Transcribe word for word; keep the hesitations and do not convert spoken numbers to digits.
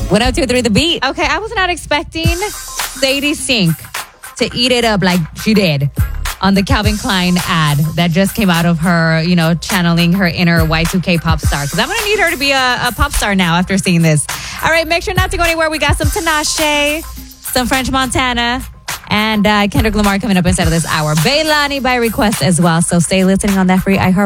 one oh two point three The Beat. Okay, I was not expecting Sadie Sink to eat it up like she did on the Calvin Klein ad that just came out of her, you know, channeling her inner Y two K pop star. Because I'm going to need her to be a, a pop star now after seeing this. All right, make sure not to go anywhere. We got some Tinashe, some French Montana, and uh, Kendrick Lamar coming up inside of this hour. Bailani by request as well. So stay listening on that free iHeart